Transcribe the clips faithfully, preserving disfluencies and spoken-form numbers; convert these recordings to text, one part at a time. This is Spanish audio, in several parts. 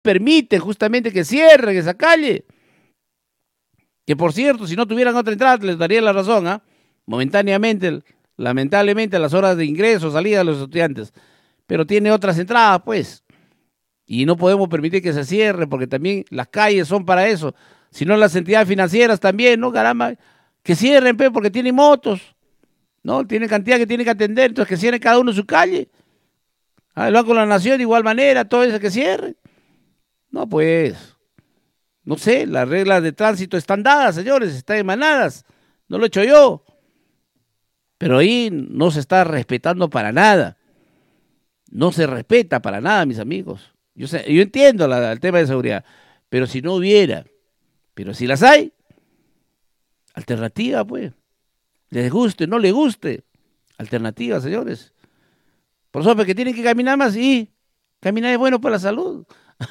permite justamente que cierren esa calle. Que por cierto, si no tuvieran otra entrada, les daría la razón, ¿ah? ¿eh? Momentáneamente, lamentablemente, a las horas de ingreso, salida de los estudiantes. Pero tiene otras entradas, pues. Y no podemos permitir que se cierre, porque también las calles son para eso. Si no, las entidades financieras también, ¿no? Caramba, que cierren, pe, porque tienen motos, ¿no? Tienen cantidad que tienen que atender, entonces que cierren cada uno su calle. Ah, el Banco de la Nación, de igual manera, todo eso que cierre. No, pues, no sé, las reglas de tránsito están dadas, señores, están emanadas. No lo he hecho yo. Pero ahí no se está respetando para nada. No se respeta para nada, mis amigos. Yo sé, yo entiendo la, el tema de seguridad, pero si no hubiera, pero si las hay, alternativa, pues. Les guste, no les guste. Alternativa, señores. Por eso, porque tienen que caminar más, y caminar es bueno para la salud.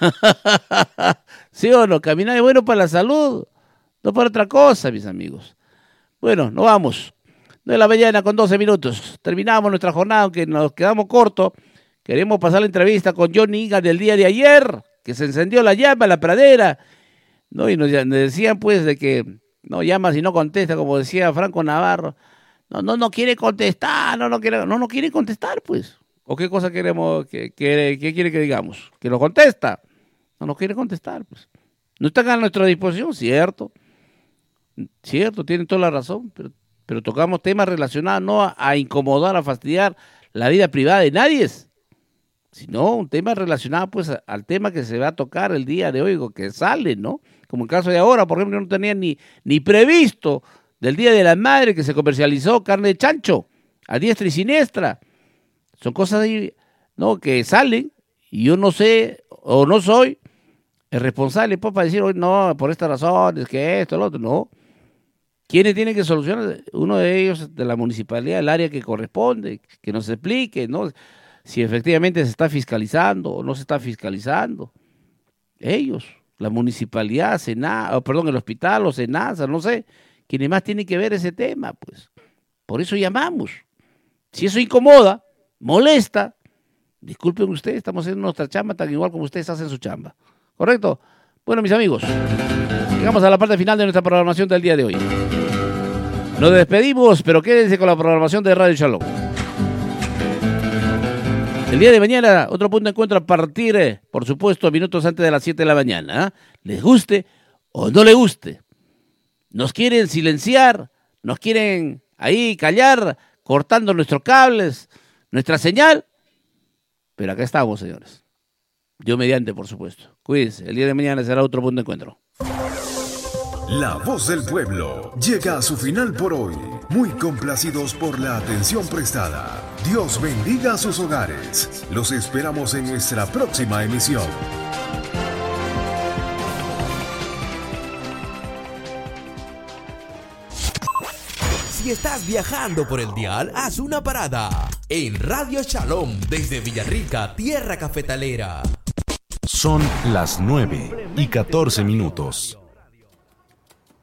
¿Sí o no? Caminar es bueno para la salud, no para otra cosa, mis amigos. Bueno, nos vamos. nueve de la mañana con doce minutos. Terminamos nuestra jornada, aunque nos quedamos cortos. Queremos pasar la entrevista con Johnny Higa del día de ayer, que se encendió la llama en la pradera, ¿no? Y nos decían, pues, de que no llama si no contesta, como decía Franco Navarro. No, no, no quiere contestar, no, no quiere, no, no quiere contestar, pues. ¿O qué cosa queremos, que, que, que quiere que digamos? Que lo contesta. No nos quiere contestar, pues. No están a nuestra disposición, cierto. Cierto, tienen toda la razón, pero, pero tocamos temas relacionados no a, a incomodar, a fastidiar la vida privada de nadie, sino un tema relacionado pues a, al tema que se va a tocar el día de hoy, que sale, ¿no? Como el caso de ahora, por ejemplo, no tenía ni, ni previsto del Día de la Madre que se comercializó carne de chancho a diestra y siniestra. Son cosas ahí, ¿no? Que salen y yo no sé o no soy el responsable pues, para decir, no, por estas razones, que esto, lo otro, no. ¿Quiénes tienen que solucionar? Uno de ellos de la municipalidad, el área que corresponde, que nos explique, ¿no? Si efectivamente se está fiscalizando o no se está fiscalizando. Ellos, la municipalidad, Sena, oh, perdón, el hospital o Senasa, no sé, quienes más tienen que ver ese tema, pues. Por eso llamamos. Si eso incomoda, molesta, disculpen ustedes, estamos haciendo nuestra chamba tan igual como ustedes hacen su chamba. ¿Correcto? Bueno, mis amigos, llegamos a la parte final de nuestra programación del día de hoy. Nos despedimos, pero quédense con la programación de Radio Shalom. El día de mañana, otro punto de encuentro a partir, eh, por supuesto, minutos antes de las siete de la mañana. ¿eh? Les guste o no les guste. Nos quieren silenciar, nos quieren ahí callar, cortando nuestros cables, nuestra señal. Pero acá estamos, señores. Yo mediante, por supuesto. Cuídense, el día de mañana será otro punto de encuentro. La Voz del Pueblo llega a su final por hoy. Muy complacidos por la atención prestada. Dios bendiga sus hogares. Los esperamos en nuestra próxima emisión. Si estás viajando por el dial, haz una parada en Radio Shalom desde Villarrica, tierra cafetalera. Son las nueve y catorce minutos.